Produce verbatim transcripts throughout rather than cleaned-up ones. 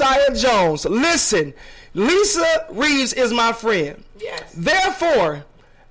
Josiah Jones. Listen, Lisa Reeves is my friend. Yes. Therefore,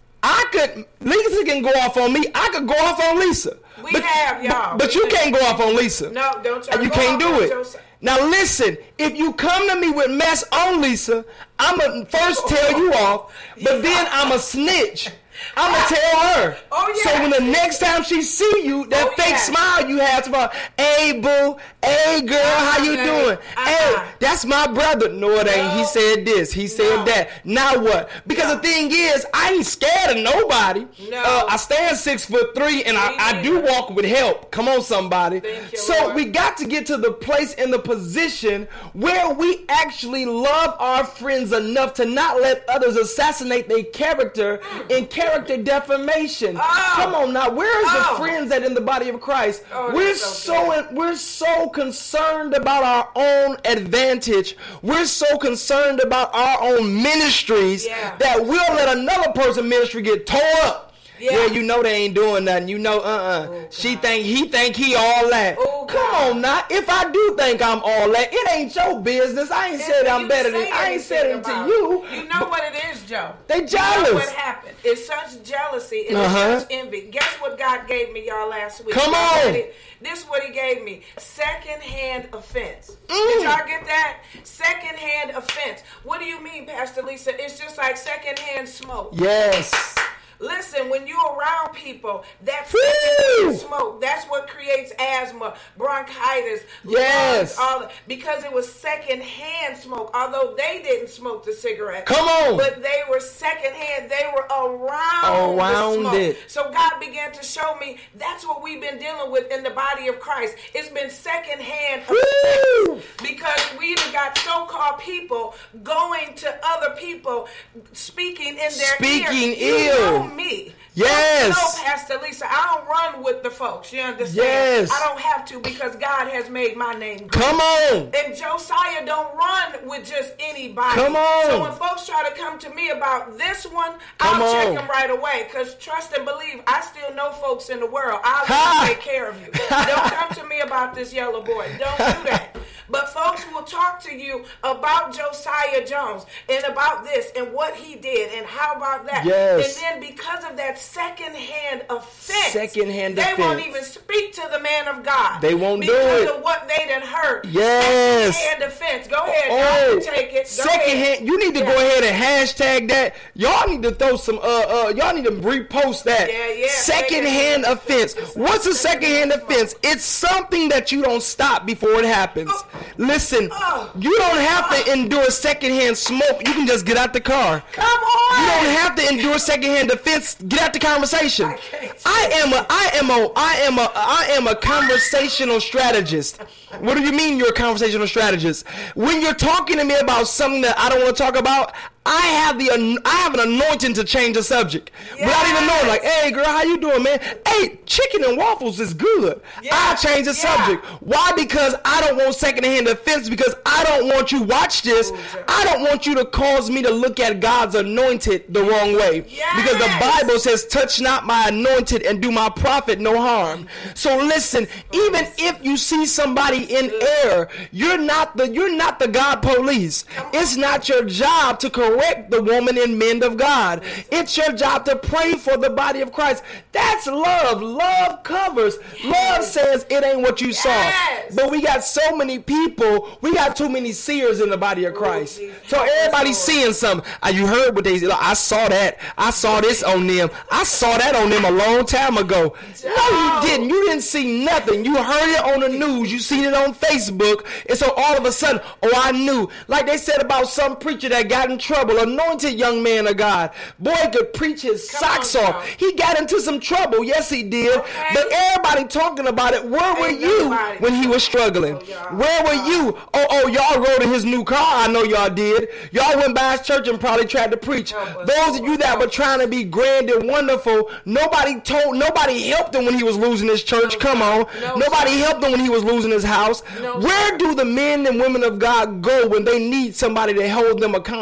I could, Lisa can go off on me. I could go off on Lisa. We but, have, y'all. But, but you can't go off on Lisa. No, don't try to You go can't off do on it. Josiah. Now listen, if you come to me with mess on Lisa, I'm going to first tell you off, but then I'm a snitch. I'm going to tell her. Oh, yeah. So when the next time she see you, that Oh, fake yeah. smile you have to, hey, boo, hey, girl, how you Uh-uh, doing? uh-uh. Hey, that's my brother. No, it ain't. No. He said this. He said No. that. Now what? Because No. the thing is, I ain't scared of nobody. No. Uh, I stand six foot three, and I, I do walk with help. Come on, somebody. Thank you, so Lord. we got to get to the place in the position where we actually love our friends enough to not let others assassinate their character in character defamation. Oh. Come on now, where is Oh. the friends that in the body of Christ? Oh, we're that's so so we're so concerned about our own advantage. We're so concerned about our own ministries Yeah. that we'll let another person's ministry get tore up. Yeah. Yeah, you know they ain't doing nothing. You know, uh-uh. Oh, she think, he think he all that. Oh, Come God. on now. If I do think I'm all that, it ain't your business. I ain't said I'm You better than, say I ain't said it anything to about you. You know what it is, Joe. They You know jealous. what happened? It's such jealousy and Uh-huh. it's such envy. Guess what God gave me, y'all, last week? Come Y'all on. ready? This is what he gave me. Second-hand offense. Mm. Did y'all get that? Second-hand offense. What do you mean, Pastor Lisa? It's just like second-hand smoke. Yes. Listen, when you're around people, that's Woo! smoke. That's what creates asthma, bronchitis, Yes. lungs, all that, because it was secondhand smoke. Although they didn't smoke the cigarette, Come on. but they were secondhand. They were around, Around the smoke. it. So God began to show me that's what we've been dealing with in the body of Christ. It's been secondhand Woo! because we done got so-called people going to other people, speaking in their Speaking ear. You ill. know me. Yes. No, Pastor Lisa, I don't run with the folks. You understand? Yes. I don't have to because God has made my name great. Come on. And Josiah don't run with just anybody. Come on. So when folks try to come to me about this one, Come I'll check on. them right away. Because trust and believe, I still know folks in the world. I Ha. will take care of you. Don't come to me about this yellow boy. Don't do that. But folks will talk to you about Josiah Jones and about this and what he did and how about that. Yes. And then because of that second-hand offense, Second-hand they won't offense. even speak to the man of God. They won't do because it. of what they done heard. Yes. Second-hand offense. Go ahead. Oh, Y'all can take it. Go second ahead. hand. You need to Yeah. go ahead and hashtag that. Y'all need to throw some. Uh, uh. Y'all need to repost that. Yeah, yeah. Second hand offense. What's a second hand offense? It's something that you don't stop before it happens. Oh. Listen, Oh. you don't have to endure second hand smoke. You can just get out the car. Come on. You don't have to endure secondhand defense. Get out the conversation. I can't I am a, I am a, I am a, I am a conversational strategist. What do you mean you're a conversational strategist? When you're talking to me about something that I don't want to talk about, I have the, I have an anointing to change the subject without even knowing. Like, hey girl, how you doing, man? Hey, chicken and waffles is good. Yeah. I'll change the Yeah. subject. Why? Because I don't want secondhand offense. Because I don't want you watch this. I don't want you to cause me to look at God's anointed the wrong way. Yes. Because the Bible says, "Touch not my anointed and do my prophet no harm." So listen, even if you see somebody in error, you're not the you're not the God police. It's not your job to correct the woman and men of God. It's your job to pray for the body of Christ. That's love. Love covers. Love says it ain't what you saw. Yes. But we got so many people, we got too many seers in the body of Christ. Jesus. So everybody's seeing something. Uh, You heard what they said. I saw that. I saw this on them. I saw that on them a long time ago. No, you didn't. You didn't see nothing. You heard it on the news. You seen it on Facebook. And so all of a sudden, oh, I knew. Like they said about some preacher that got in trouble, anointed young man of God. Boy could preach his Come socks on, off. y'all. He got into some trouble. Yes, he did. Okay. But everybody talking about it. Where were Ain't you nobody. when he was struggling? Oh, y'all. Where were you? Oh, oh, y'all rode in his new car. I know y'all did. Y'all went by his church and probably tried to preach. Help us, Those of you that Lord. were trying to be grand and wonderful, nobody told, nobody helped him when he was losing his church. No, Come sir. on. No, Nobody sir. helped him when he was losing his house. No, Where sir. do the men and women of God go when they need somebody to hold them accountable?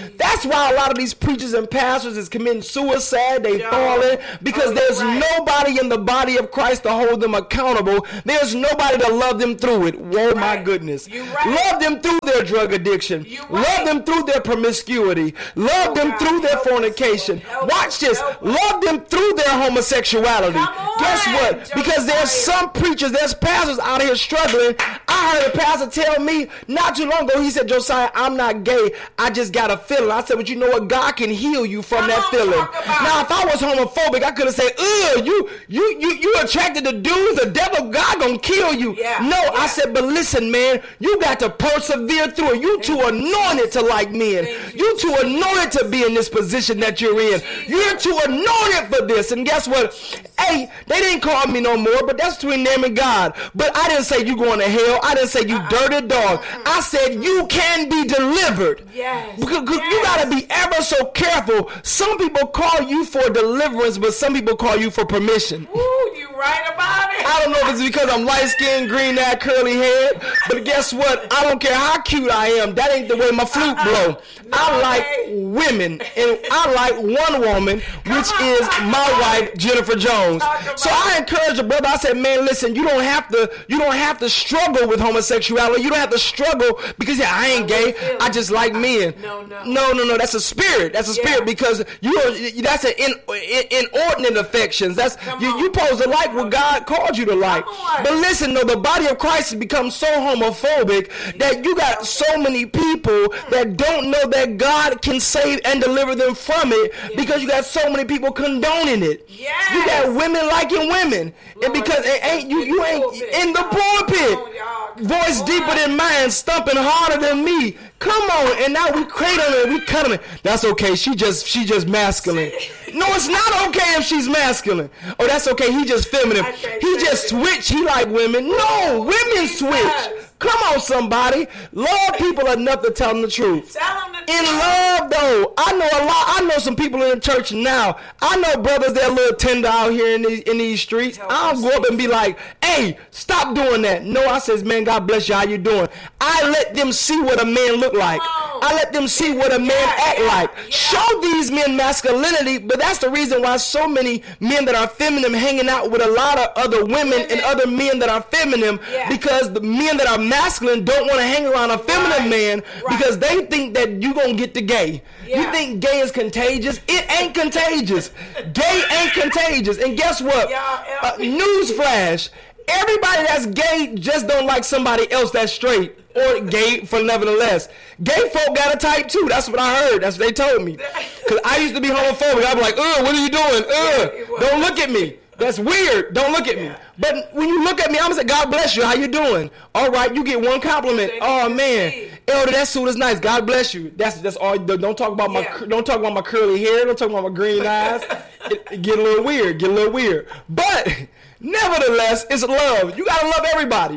That's why a lot of these preachers and pastors is committing suicide. They falling because oh, there's right. nobody in the body of Christ to hold them accountable. There's nobody to love them through it. Oh, my right. goodness. Right. Love them through their drug addiction. Right. Love them through their promiscuity. Love oh, them God. through their help fornication. Help Watch this. help Love them through their homosexuality. Guess what? Josiah. Because there's some preachers, there's pastors out here struggling. I heard a pastor tell me not too long ago, he said, Josiah, I'm not gay. I just got a feeling. I said, but you know what? God can heal you from Come that on, feeling. Now, it. if I was homophobic, I could have said, ugh, you, you, you, you attracted to dudes, the devil, God gonna kill you. Yeah. No, yeah. I said, but listen, man, you got to persevere through it. You too anointed to like men. You too anointed to be in this position that you're in. You're too anointed for this. And guess what? Hey, they didn't call me no more, but that's between them and God. But I didn't say you going to hell. I didn't say you uh-uh. dirty dog. Uh-uh. I said you can be delivered. Yes. Because yes. you got to be ever so careful. Some people call you for deliverance, but some people call you for permission. Ooh, you right about it. I don't know if it's because I'm light-skinned, green-eyed, curly head, but guess what? I don't care how cute I am. That ain't the way my flute uh-uh. blow. No, I like okay. women, and I like one woman, which on, is my wife, Jennifer Jones. So I encourage a brother. I said, man, listen, you don't have to, you don't have to struggle with homosexuality. You don't have to struggle because yeah, I ain't gay. I just like men. No, no, no, no, no. That's a spirit. That's a yeah. spirit because you are. That's an in, in, inordinate affections. That's you. You supposed to like what God called you to like. But listen, though, the body of Christ has become so homophobic that you got so many people that don't know that God can save and deliver them from it yes. because you got so many people condoning it. Yes. You got women liking women, Lord, and because it ain't you, you ain't in the pulpit. Voice deeper than mine, stumping harder than me. Come on, and now we cradle it, we cut it. That's okay. She just, she just masculine. No, it's not okay if she's masculine. Oh, that's okay. He just feminine. He just switch. He like women. No, women switch. Come on, somebody. Love people enough to tell them the truth. Tell them the in truth. love, though, I know a lot. I know some people in the church now. I know brothers that are a little tender out here in these, in these streets. I don't go up and be like, hey, stop doing that. No, I says, man, God bless you. How you doing? I let them see what a man look like. I let them see what a man yeah, act yeah, like. Yeah. Show these men masculinity, but that's the reason why so many men that are feminine hanging out with a lot of other women, women. and other men that are feminine yeah. because the men that are masculine don't want to hang around a feminine right. man right. because they think that you gonna get the gay. Yeah. You think gay is contagious? It ain't contagious. Gay ain't contagious. And guess what? Uh, newsflash. Everybody that's gay just don't like somebody else that's straight or gay for nevertheless. Gay folk got a type too. That's what I heard. That's what they told me. Because I used to be homophobic. I'd be like, ugh, what are you doing? Ugh, don't look at me. That's weird. Don't look at me. But when you look at me, I'm going to say, God bless you. How you doing? All right, you get one compliment. Oh, man. Elder, that suit is nice. God bless you. That's that's all. Don't talk about my yeah. don't talk about my curly hair. Don't talk about my green eyes. It, it get a little weird. Get a little weird. But nevertheless, it's love. You got to love everybody.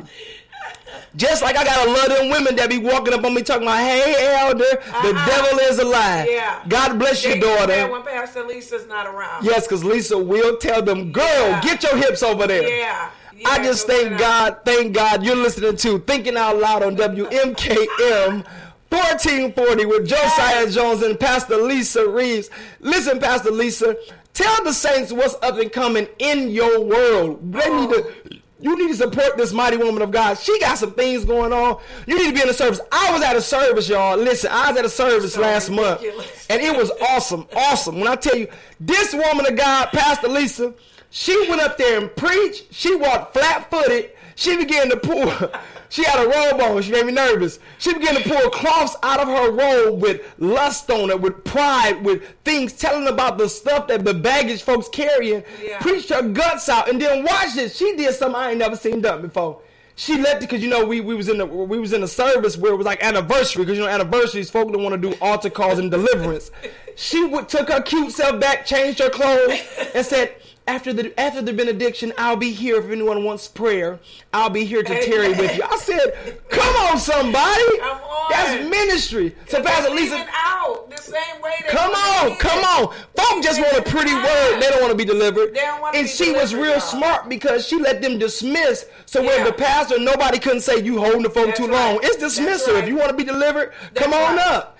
Just like I gotta love them women that be walking up on me talking about, hey, elder, uh-uh. the devil is a lie. Yeah. God bless they your daughter. When Pastor Lisa's not around. Yes, because Lisa will tell them, girl, yeah. get your hips over there. Yeah. yeah I just thank God, thank God you're listening to Thinking Out Loud on W M K M fourteen forty with Josiah yes. Jones and Pastor Lisa Reeves. Listen, Pastor Lisa, tell the saints what's up and coming in your world. They oh. need to... You need to support this mighty woman of God. She got some things going on. You need to be in the service. I was at a service, y'all. Listen, I was at a service so last ridiculous. month. And it was awesome. Awesome. When I tell you, this woman of God, Pastor Lisa, she went up there and preached. She walked flat-footed. She began to pull. She had a robe on. She made me nervous. She began to pull cloths out of her robe with lust on it, with pride, with things telling about the stuff that the baggage folks carrying. Yeah. Preached her guts out, and then watch this. She did something I ain't never seen done before. She let because you know we we was in the we was in a service where it was like anniversary because you know anniversaries folk don't want to do altar calls and deliverance. She would, took her cute self back, changed her clothes, and said, After the after the benediction, I'll be here if anyone wants prayer. I'll be here to tarry with you. I said, come on, somebody. Come on. That's ministry. So Pastor Lisa, out the same way come on, come on. Folk just want a pretty word. They don't want to be delivered. And she was real smart because she let them dismiss. So yeah. when the pastor, nobody couldn't say you holding the phone too long. It's dismissal. If you want to be delivered, come on up.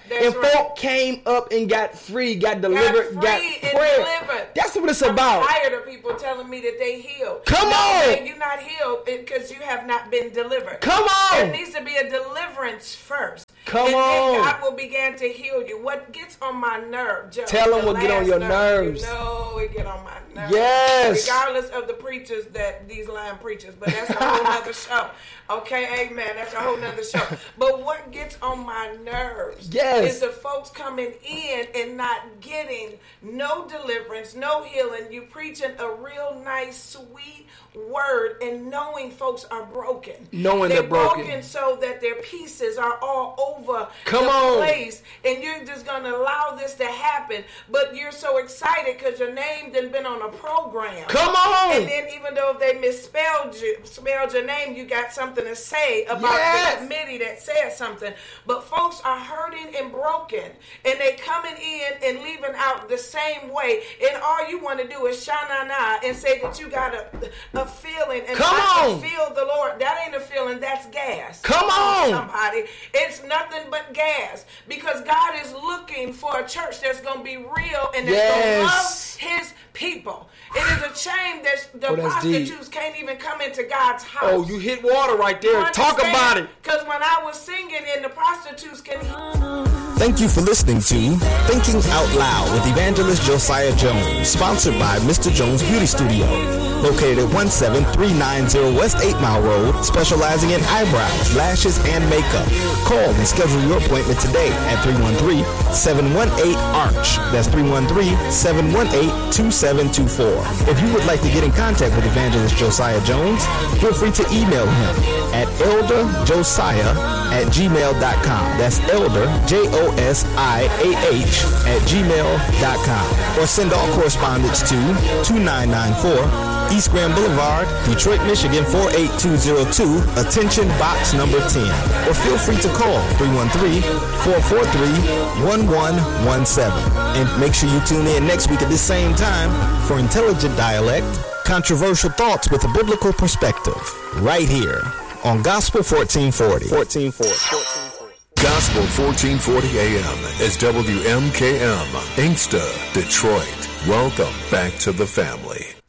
That's and right. folk came up and got free, got delivered, got, got, free and prayer. delivered. That's what it's I'm about. tired of people telling me that they healed. Come no, on. man, you're not healed because you have not been delivered. Come on. There needs to be a deliverance first. Come and on. then God will begin to heal you. What gets on my nerve, Joe? Tell them the what get on last your nerve, nerves. You know, it get on my nerves. Yes. Regardless of the preachers that these lying preachers, but that's a whole nother show. Okay, amen. That's a whole nother show. But what gets on my nerves Yes. is the folks coming in and not getting no deliverance, no healing. You preaching a real nice, sweet word and knowing folks are broken. Knowing they're, they're broken. broken so that their pieces are all over Come the on. place. And you're just going to allow this to happen. But you're so excited because your name done been on a program. Come on. And then even though they misspelled you, spelled your name, you got something to say about Yes. the committee that said something. But folks are hurting and broken. And they coming in and leaving out the same way. And all you want to do is sha-na-na and say that you got a, a feeling. And Come I on. can feel the Lord. That ain't a feeling. That's gas. Come on. Somebody. It's nothing but gas. Because God is looking for a church that's going to be real and that's Yes. going to love his people. It is a shame that the Oh, that's deep. prostitutes can't even come into God's house. Oh, you hit water right there. Talk about it. Because when I was singing and the prostitutes can... Thank you for listening to Thinking Out Loud with Evangelist Josiah Jones, sponsored by Mister Jones Beauty Studio, located at one seven three nine zero West eight Mile Road, specializing in eyebrows, lashes, and makeup. Call and schedule your appointment today at three one three, seven one eight, ARCH. That's three one three, seven one eight, two seven two four. If you would like to get in contact with Evangelist Josiah Jones, feel free to email him at elderjosiah at gmail dot com. That's elder, J O S I A H, at gmail dot com. Or send all correspondence to two nine nine four East Grand Boulevard, Detroit, Michigan four eight two zero two, attention box number ten. Or feel free to call three one three, four four three, one one one seven. And make sure you tune in next week at the same time for Intelligent Dialect, controversial thoughts with a biblical perspective, right here on Gospel fourteen forty. fourteen forty. Gospel fourteen forty A M is W M K M, Inkster, Detroit. Welcome back to the family.